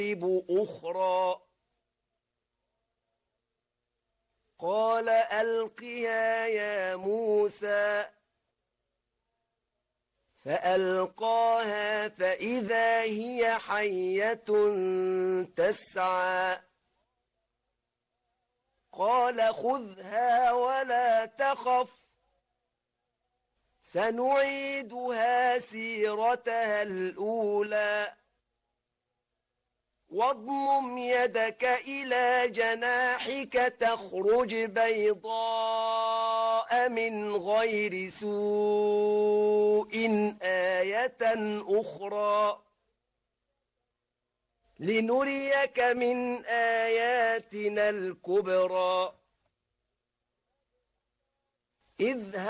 أخرى قال ألقها يا موسى فألقاها فإذا هي حية تسعى قال خذها ولا تخف سنعيدها سيرتها الأولى واضمم يدك إلى جناحك تخرج بيضاء من غير سوء آية أخرى لنريك من آياتنا الكبرى اذهب